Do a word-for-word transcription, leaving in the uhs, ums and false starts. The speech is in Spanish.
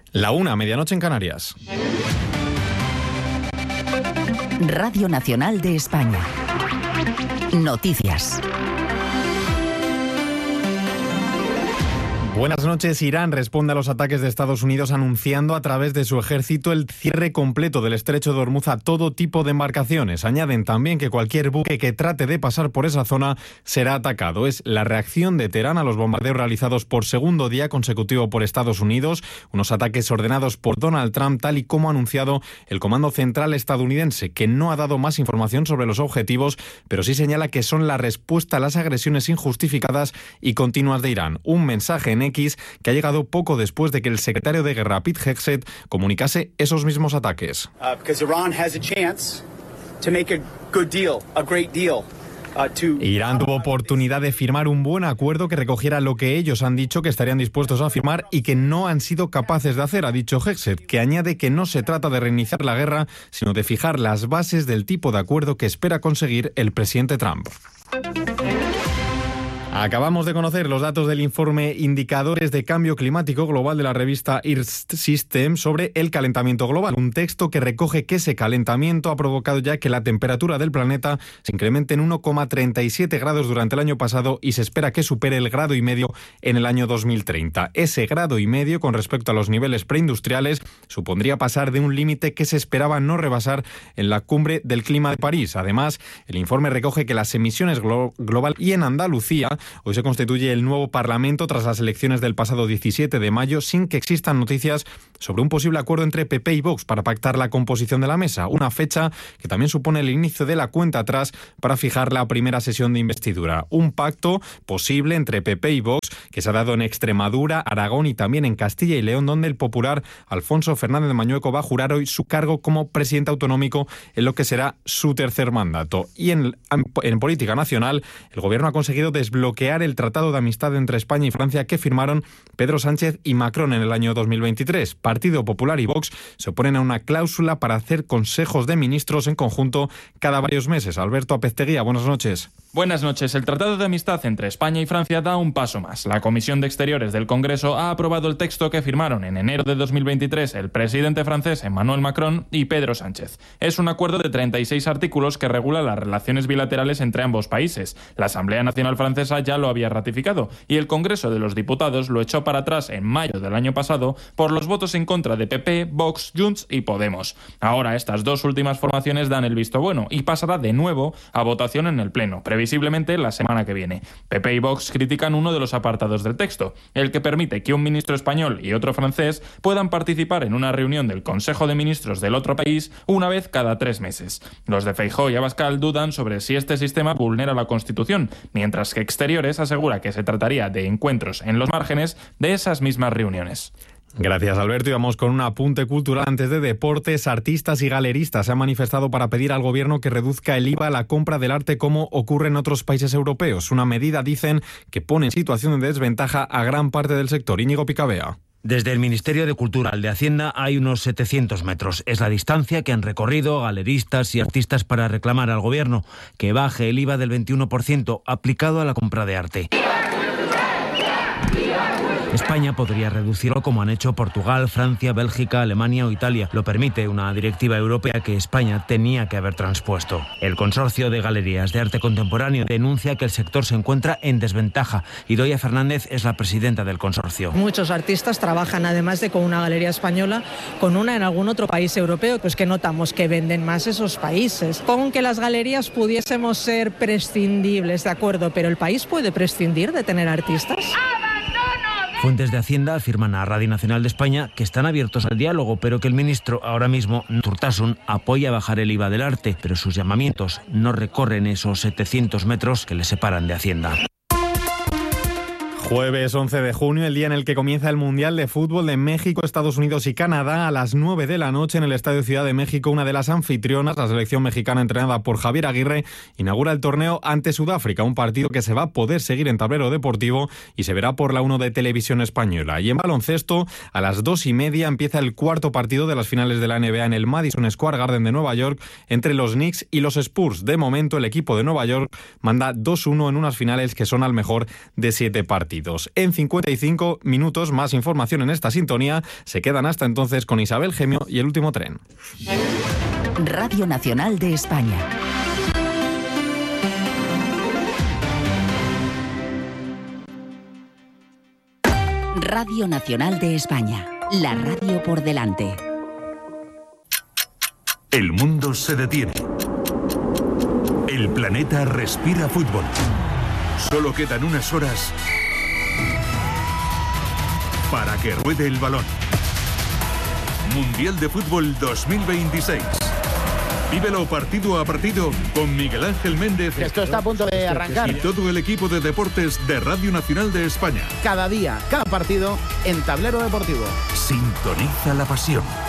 La una, medianoche en Canarias. Radio Nacional de España. Noticias. Buenas noches. Irán responde a los ataques de Estados Unidos anunciando a través de su ejército el cierre completo del estrecho de Hormuz a todo tipo de embarcaciones. Añaden también que cualquier buque que trate de pasar por esa zona será atacado. Es la reacción de Teherán a los bombardeos realizados por segundo día consecutivo por Estados Unidos, unos ataques ordenados por Donald Trump, tal y como ha anunciado el Comando Central estadounidense, que no ha dado más información sobre los objetivos, pero sí señala que son la respuesta a las agresiones injustificadas y continuas de Irán. Un mensaje en X que ha llegado poco después de que el secretario de Guerra, Pete Hegseth, comunicase esos mismos ataques. Irán tuvo oportunidad de firmar un buen acuerdo que recogiera lo que ellos han dicho que estarían dispuestos a firmar y que no han sido capaces de hacer, ha dicho Hegseth, que añade que no se trata de reiniciar la guerra, sino de fijar las bases del tipo de acuerdo que espera conseguir el presidente Trump. Acabamos de conocer los datos del informe Indicadores de Cambio Climático Global de la revista Earth System sobre el calentamiento global, un texto que recoge que ese calentamiento ha provocado ya que la temperatura del planeta se incremente en uno coma treinta y siete grados durante el año pasado y se espera que supere el grado y medio en el año dos mil treinta. Ese grado y medio, con respecto a los niveles preindustriales, supondría pasar de un límite que se esperaba no rebasar en la cumbre del clima de París. Además, el informe recoge que las emisiones glo- global y en Andalucía hoy se constituye el nuevo Parlamento tras las elecciones del pasado diecisiete de mayo, sin que existan noticias sobre un posible acuerdo entre P P y Vox para pactar la composición de la mesa, una fecha que también supone el inicio de la cuenta atrás para fijar la primera sesión de investidura. Un pacto posible entre P P y Vox que se ha dado en Extremadura, Aragón y también en Castilla y León, donde el popular Alfonso Fernández de Mañueco va a jurar hoy su cargo como presidente autonómico en lo que será su tercer mandato. Y en, en política nacional, el gobierno ha conseguido desbloquear el Tratado de Amistad entre España y Francia que firmaron Pedro Sánchez y Macron en el año dos mil veintitrés. Partido Popular y Vox se oponen a una cláusula para hacer consejos de ministros en conjunto cada varios meses. Alberto Apezteguía, buenas noches. Buenas noches. El Tratado de Amistad entre España y Francia da un paso más. La Comisión de Exteriores del Congreso ha aprobado el texto que firmaron en enero de dos mil veintitrés el presidente francés Emmanuel Macron y Pedro Sánchez. Es un acuerdo de treinta y seis artículos que regula las relaciones bilaterales entre ambos países. La Asamblea Nacional Francesa ya lo había ratificado y el Congreso de los Diputados lo echó para atrás en mayo del año pasado por los votos en contra de P P, Vox, Junts y Podemos. Ahora estas dos últimas formaciones dan el visto bueno y pasará de nuevo a votación en el Pleno, previsiblemente la semana que viene. P P y Vox critican uno de los apartados del texto, el que permite que un ministro español y otro francés puedan participar en una reunión del Consejo de Ministros del otro país una vez cada tres meses. Los de Feijóo y Abascal dudan sobre si este sistema vulnera la Constitución, mientras que Exteriores asegura que se trataría de encuentros en los márgenes de esas mismas reuniones. Gracias, Alberto. Y vamos con un apunte cultural antes de deportes. Artistas y galeristas se han manifestado para pedir al gobierno que reduzca el I V A a la compra del arte como ocurre en otros países europeos. Una medida, dicen, que pone en situación de desventaja a gran parte del sector. Íñigo Picabea. Desde el Ministerio de Cultura al de Hacienda hay unos setecientos metros. Es la distancia que han recorrido galeristas y artistas para reclamar al gobierno que baje el I V A del veintiuno por ciento aplicado a la compra de arte. España podría reducirlo como han hecho Portugal, Francia, Bélgica, Alemania o Italia. Lo permite una directiva europea que España tenía que haber transpuesto. El Consorcio de Galerías de Arte Contemporáneo denuncia que el sector se encuentra en desventaja. Idoia Fernández es la presidenta del consorcio. Muchos artistas trabajan, además de con una galería española, con una en algún otro país europeo, pues que notamos que venden más esos países. Con que las galerías pudiésemos ser prescindibles, de acuerdo, pero ¿el país puede prescindir de tener artistas? Fuentes de Hacienda afirman a Radio Nacional de España que están abiertos al diálogo, pero que el ministro ahora mismo, Urtasun, apoya bajar el I V A del arte, pero sus llamamientos no recorren esos setecientos metros que le separan de Hacienda. Jueves once de junio, el día en el que comienza el Mundial de Fútbol de México, Estados Unidos y Canadá a las nueve de la noche en el Estadio Ciudad de México. Una de las anfitrionas, la selección mexicana entrenada por Javier Aguirre, inaugura el torneo ante Sudáfrica, un partido que se va a poder seguir en tablero deportivo y se verá por la uno de Televisión Española. Y en baloncesto, a las dos y media empieza el cuarto partido de las finales de la N B A en el Madison Square Garden de Nueva York entre los Knicks y los Spurs. De momento, el equipo de Nueva York manda dos uno en unas finales que son al mejor de siete partidos. partidos. En cincuenta y cinco minutos, más información en esta sintonía. Se quedan hasta entonces con Isabel Gemio y El Último Tren. Radio Nacional de España. Radio Nacional de España. La radio por delante. El mundo se detiene. El planeta respira fútbol. Solo quedan unas horas para que ruede el balón. Mundial de Fútbol dos mil veintiséis. Vívelo partido a partido con Miguel Ángel Méndez. Esto está a punto de arrancar. Y todo el equipo de deportes de Radio Nacional de España. Cada día, cada partido en Tablero Deportivo. Sintoniza la pasión.